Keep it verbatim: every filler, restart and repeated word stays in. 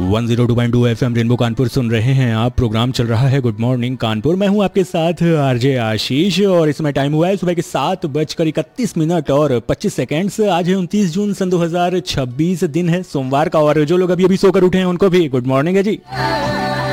One zero two point two FM rainbow Kanpur सुन रहे हैं आप। प्रोग्राम चल रहा है गुड मॉर्निंग कानपुर। मैं हूं आपके साथ आरजे आशीष और इसमें टाइम हुआ है सुबह के सात बजकर इकतीस मिनट और पच्चीस सेकेंड्स। आज है उनतीस जून सन दो हज़ार छब्बीस, दिन है सोमवार का। और जो लोग अभी अभी सोकर उठे हैं उनको भी गुड मॉर्निंग है जी।